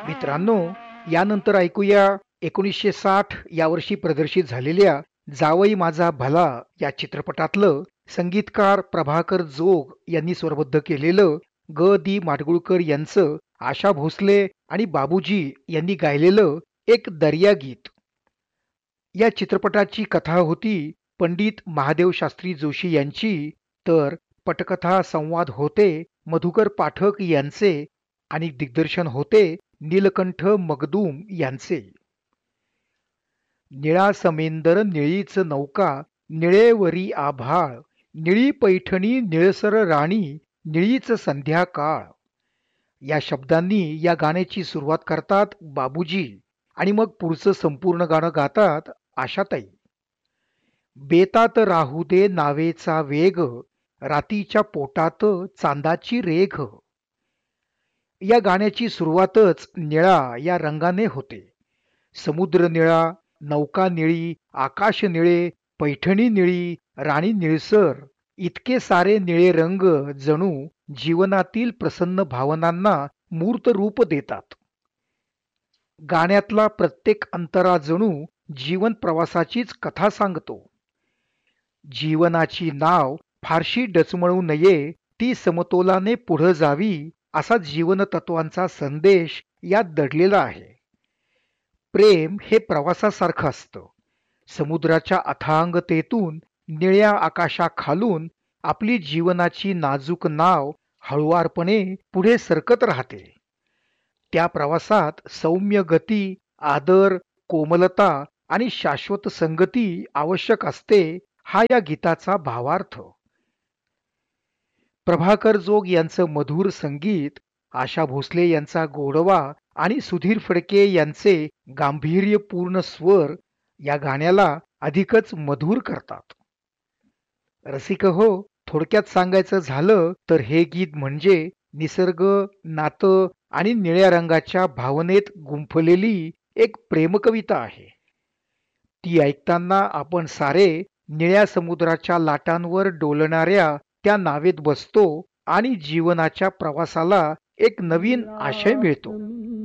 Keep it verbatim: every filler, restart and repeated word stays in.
मित्रांनो, यानंतर ऐकूया एकोणीसशे साठ या वर्षी प्रदर्शित झालेल्या जावई माझा भला या चित्रपटातलं संगीतकार प्रभाकर जोग यांनी स्वरबद्ध केलेलं ग दी माडगुळकर यांचं आशा भोसले आणि बाबूजी यांनी गायलेलं एक दर्या गीत. या चित्रपटाची कथा होती पंडित महादेव शास्त्री जोशी यांची, तर पटकथा संवाद होते मधुकर पाठक यांचे आणि दिग्दर्शन होते नीलकंठ मगदूम यांचे. निळा समेंदर निळीच नौका, निळेवरी आभाळ, निळी पैठणी निळसर राणी, निळीच संध्याकाळ. या शब्दांनी या गाण्याची सुरुवात करतात बाबूजी आणि मग पुढचं संपूर्ण गाणं गातात आशाताई. बेतात राहू दे नावेचा वेग, रातीच्या पोटात चांदाची रेघ. या गाण्याची सुरुवातच निळा या रंगाने होते. समुद्र निळा, नौका निळी, आकाश निळे, पैठणी निळी, राणी निळसर, इतके सारे निळे रंग जणू जीवनातील प्रसन्न भावनांना मूर्त रूप देतात. गाण्यातला प्रत्येक अंतरा जणू जीवन प्रवासाचीच कथा सांगतो. जीवनाची नाव फारशी डचमळू नये, ती समतोलाने पुढे जावी, असा जीवन तत्वांचा संदेश यात दडलेला आहे. प्रेम हे प्रवासासारखं असतं. समुद्राच्या अथांगतेतून निळ्या आकाशाखालून आपली जीवनाची नाजूक नाव हळुवारपणे पुढे सरकत राहते. त्या प्रवासात सौम्य गती, आदर, कोमलता आणि शाश्वत संगती आवश्यक असते, हा या गीताचा भावार्थ. प्रभाकर जोग यांचं मधुर संगीत, आशा भोसले यांचा गोडवा आणि सुधीर फडके यांचे गांभीर्यपूर्ण स्वर या गाण्याला अधिकच मधुर करतात. रसिक हो, थोडक्यात सांगायचं झालं तर हे गीत म्हणजे निसर्ग, नातं आणि निळ्या रंगाच्या भावनेत गुंफलेली एक प्रेमकविता आहे. ती ऐकताना आपण सारे निळ्या समुद्राच्या लाटांवर डोलणाऱ्या त्या नावेत बसतो आणि जीवनाच्या प्रवासाला एक नवीन आशय मिळतो.